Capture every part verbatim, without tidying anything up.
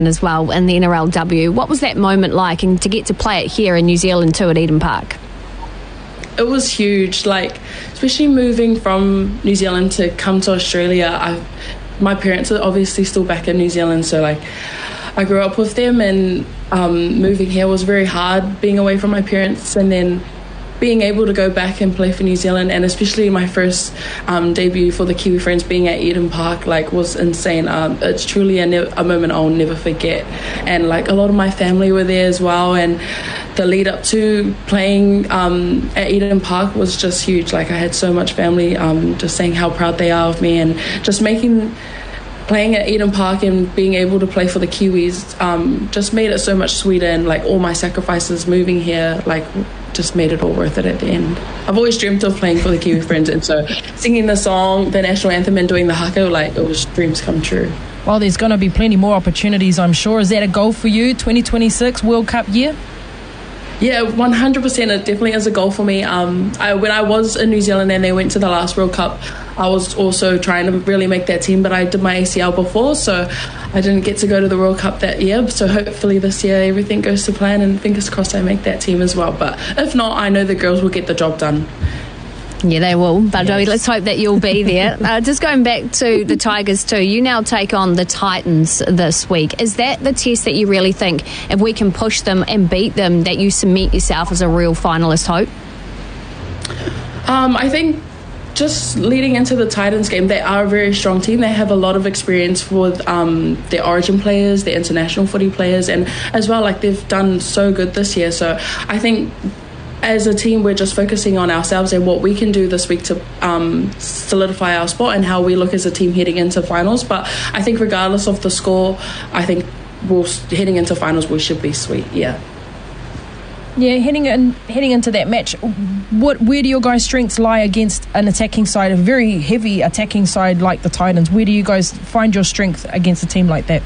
as well in the N R L W. What was that moment like, and to get to play it here in New Zealand too at Eden Park? It was huge, like especially moving from New Zealand to come to Australia. I, my parents are obviously still back in New Zealand, so like I grew up with them, and um, moving here was very hard, being away from my parents, and then being able to go back and play for New Zealand, and especially my first um, debut for the Kiwi Friends being at Eden Park, like was insane. Um, it's truly a, ne- a moment I'll never forget, and like a lot of my family were there as well, and the lead up to playing um, at Eden Park was just huge. Like I had so much family um, just saying how proud they are of me, and just making playing at Eden Park and being able to play for the Kiwis um, just made it so much sweeter, and like all my sacrifices moving here like just made it all worth it at the end. I've always dreamt of playing for the Kiwi Friends, and so singing the song, the national anthem, and doing the haka, like it was dreams come true. Well, there's going to be plenty more opportunities, I'm sure. Is that a goal for you, twenty twenty-six World Cup year? Yeah, one hundred percent. It definitely is a goal for me. Um, I, when I was in New Zealand and they went to the last World Cup, I was also trying to really make that team, but I did my A C L before, so I didn't get to go to the World Cup that year. So hopefully this year everything goes to plan, and fingers crossed I make that team as well. But if not, I know the girls will get the job done. Yeah, they will. But Yes. let's hope that you'll be there. uh, just going back to the Tigers too, you now take on the Titans this week. Is that the test that you really think, if we can push them and beat them, that you cement yourself as a real finalist hope? Um, I think just leading into the Titans game, they are a very strong team. They have a lot of experience with um, their origin players, their international footy players, and as well, like they've done so good this year. So I think as a team, we're just focusing on ourselves and what we can do this week to um, solidify our spot and how we look as a team heading into finals. But I think regardless of the score, I think we'll, heading into finals, we should be sweet, yeah. Yeah, heading in, heading into that match, what where do your guys' strengths lie against an attacking side, a very heavy attacking side like the Titans? Where do you guys find your strength against a team like that?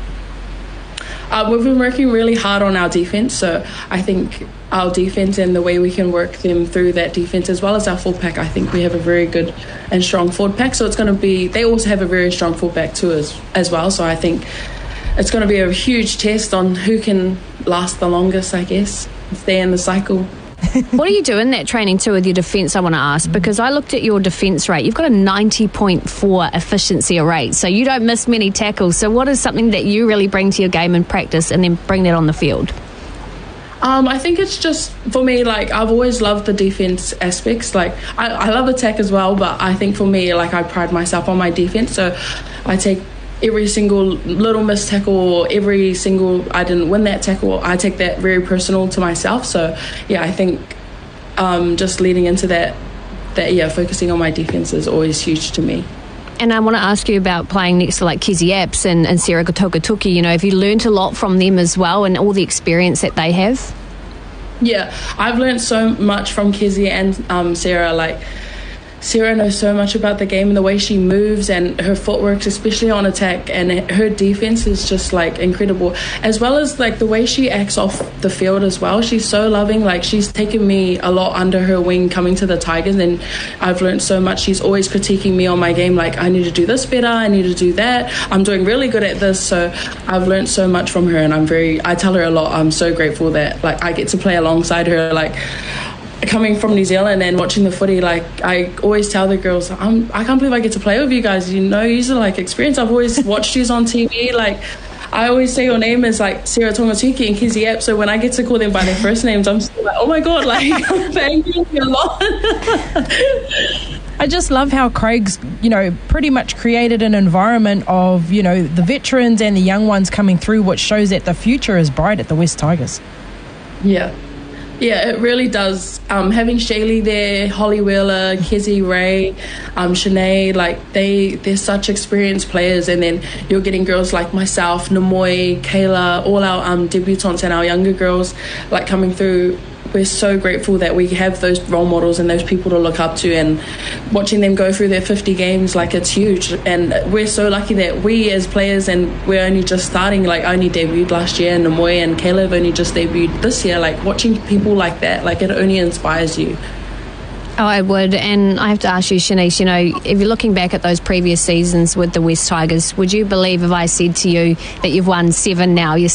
Uh, we've been working really hard on our defence, so I think our defence and the way we can work them through that defence, as well as our full pack, I think we have a very good and strong forward pack. So it's going to be, they also have a very strong full pack too as, as well. So I think it's going to be a huge test on who can last the longest, I guess, stay in the cycle. What do you do in that training too with your defence, I want to ask? Because I looked at your defence rate. You've got a ninety point four efficiency rate, so you don't miss many tackles. So what is something that you really bring to your game in practice and then bring that on the field? Um, I think it's just, for me, like, I've always loved the defence aspects. Like, I, I love attack as well, but I think for me, like, I pride myself on my defence. So I take every single little missed tackle, or every single I didn't win that tackle, I take that very personal to myself. So yeah, I think um, just leading into that, that yeah, focusing on my defence is always huge to me. And I want to ask you about playing next to like Kezi Apps and, and Sarah Gotokatuki. You know, have you learnt a lot from them as well, and all the experience that they have? Yeah, I've learnt so much from Kezi and um, Sarah. Like, Sarah knows so much about the game and the way she moves and her footwork, especially on attack, and her defense is just like incredible, as well as like the way she acts off the field as well. She's so loving. Like, she's taken me a lot under her wing coming to the Tigers, and I've learned so much. She's always critiquing me on my game, like, I need to do this better, I need to do that, I'm doing really good at this. So I've learned so much from her, and I'm very I tell her a lot. I'm so grateful that like I get to play alongside her. Like, coming from New Zealand and watching the footy, like, I always tell the girls, I'm, I can't believe I get to play with you guys. You know, you're like experienced. I've always watched you on T V. Like, I always say your name is like Sarah Tongatuki and Kezi Apps. So when I get to call them by their first names, I'm still like, oh my God, like, I'm thanking you a lot. I just love how Craig's, you know, pretty much created an environment of, you know, the veterans and the young ones coming through, which shows that the future is bright at the West Tigers. Yeah. Yeah, it really does. Um, having Shaylee there, Holly Wheeler, Kezi Ray, um, Shanae, like they, they're such experienced players. And then you're getting girls like myself, Namoy, Kayla, all our um, debutantes and our younger girls like coming through. We're so grateful that we have those role models and those people to look up to, and watching them go through their fifty games, like, it's huge. And we're so lucky that we as players, and we're only just starting, like, I only debuted last year, and Namoy and Caleb only just debuted this year. Like, watching people like that, like, it only inspires you. Oh, I would. And I have to ask you, Shanice, you know, if you're looking back at those previous seasons with the West Tigers, would you believe if I said to you that you've won seven now, you're